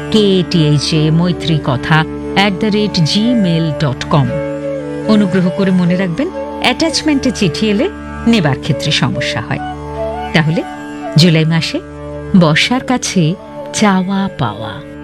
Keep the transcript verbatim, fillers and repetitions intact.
K T H A মৈত্রী কথা at the rate Gmail dot com. অনুগ্রহ করে মনে রাখবেন, অ্যাটাচমেন্টে চিঠি এলে নেবার ক্ষেত্রে সমস্যা হয়। তাহলে জুলাই মাসে বর্ষার কাছে চাওয়া পাওয়া।